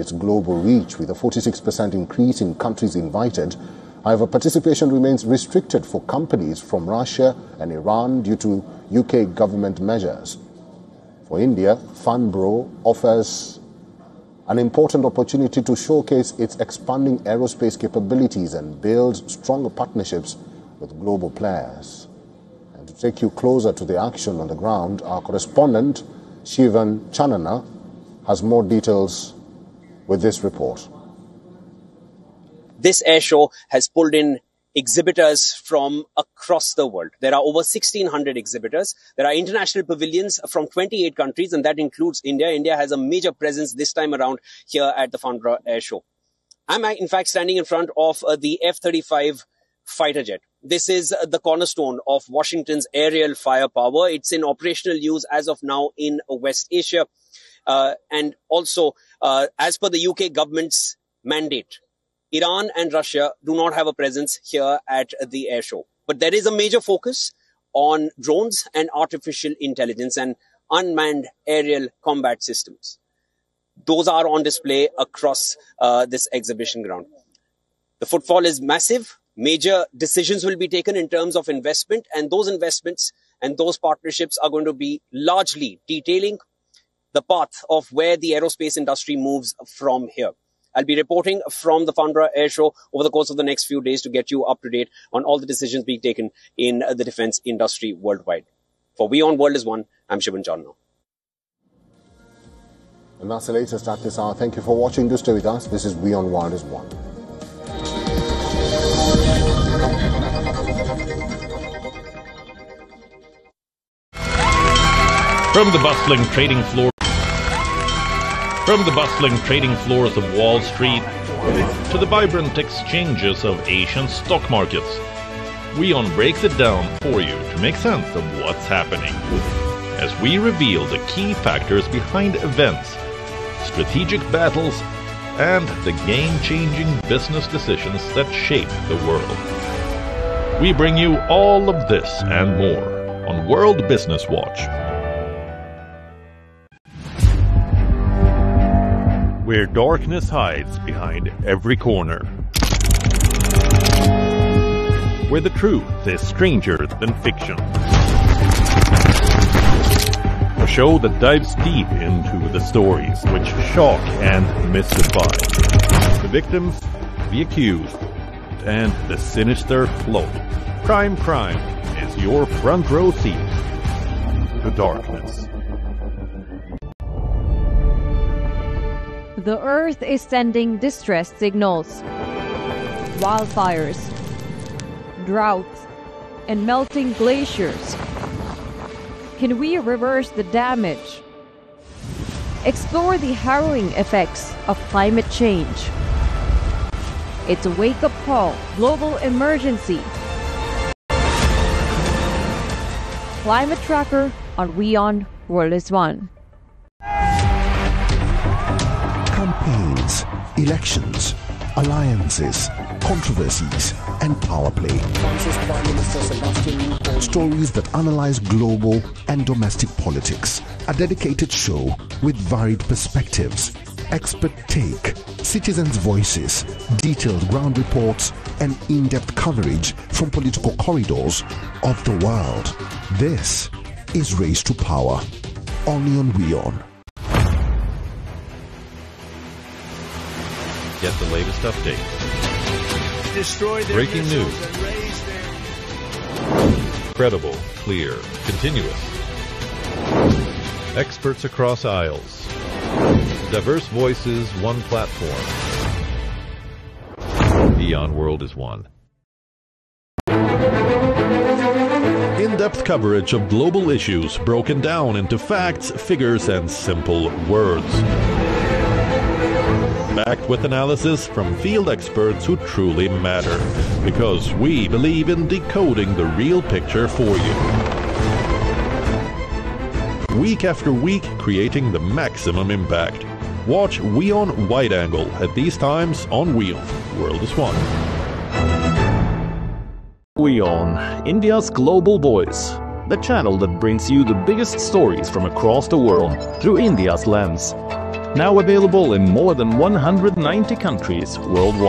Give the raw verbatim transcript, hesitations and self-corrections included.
its global reach, with a forty-six percent increase in countries invited. However, participation remains restricted for companies from Russia and Iran due to U K government measures. For India, Farnborough offers an important opportunity to showcase its expanding aerospace capabilities and build stronger partnerships with global players. And to take you closer to the action on the ground, our correspondent, Shivan Chanana, has more details with this report. This air show has pulled in exhibitors from across the world. There are over sixteen hundred exhibitors. There are international pavilions from twenty-eight countries, and that includes India. India has a major presence this time around here at the Farnborough Air Show. I'm in fact standing in front of uh, the F thirty-five fighter jet. This is uh, the cornerstone of Washington's aerial firepower. It's in operational use as of now in uh, West Asia. Uh, and also, uh, as per the U K government's mandate, Iran and Russia do not have a presence here at the air show. But there is a major focus on drones and artificial intelligence and unmanned aerial combat systems. Those are on display across uh, this exhibition ground. The footfall is massive. Major decisions will be taken in terms of investment, and those investments and those partnerships are going to be largely detailing the path of where the aerospace industry moves from here. I'll be reporting from the Farnborough Air Show over the course of the next few days to get you up to date on all the decisions being taken in the defense industry worldwide. For WION World is One, I'm Shivan Chanana. And that's the latest at this hour. Thank you for watching. Do stay with us. This is WION World is One. From the bustling trading floor From the bustling trading floors of Wall Street to the vibrant exchanges of Asian stock markets, WION breaks it down for you to make sense of what's happening, as we reveal the key factors behind events, strategic battles, and the game-changing business decisions that shape the world. We bring you all of this and more on World Business Watch. Where darkness hides behind every corner. Where the truth is stranger than fiction. A show that dives deep into the stories which shock and mystify. The victims, the accused, and the sinister flow. Prime Crime is your front row seat to darkness. The Earth is sending distress signals. Wildfires, droughts, and melting glaciers. Can we reverse the damage? Explore the harrowing effects of climate change. It's a wake-up call, global emergency. Climate Tracker on WION World is One. Campaigns, elections, alliances, controversies, and power play. Stories that analyze global and domestic politics. A dedicated show with varied perspectives, expert take, citizens' voices, detailed ground reports, and in-depth coverage from political corridors of the world. This is Race to Power, only on WION. Get the latest updates. Destroy their Breaking news. Credible, clear, continuous. Experts across aisles. Diverse voices, one platform. WION World is One. In-depth coverage of global issues broken down into facts, figures, and simple words. Backed with analysis from field experts who truly matter, because we believe in decoding the real picture for you. Week after week, creating the maximum impact. Watch WION Wide Angle at these times on WION World is One. WION, India's global voice, the channel that brings you the biggest stories from across the world through India's lens. Now available in more than one hundred ninety countries worldwide.